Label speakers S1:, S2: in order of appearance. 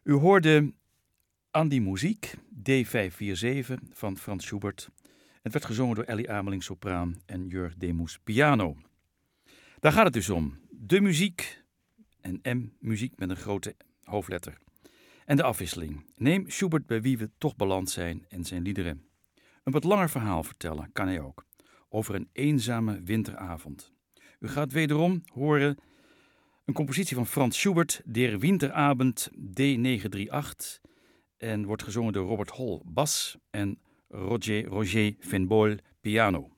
S1: U hoorde Aan die muziek, D547 van Franz Schubert. Het werd gezongen door Elly Ameling sopraan en Jörg Demus piano. Daar gaat het dus om. De muziek en M-muziek met een grote hoofdletter. En de afwisseling. Neem Schubert bij wie we toch beland zijn en zijn liederen. Een wat langer verhaal vertellen kan hij ook. Over een eenzame winteravond. U gaat wederom horen een compositie van Franz Schubert, Der Winterabend D938. En wordt gezongen door Robert Hall bas en Roger Van Boel piano.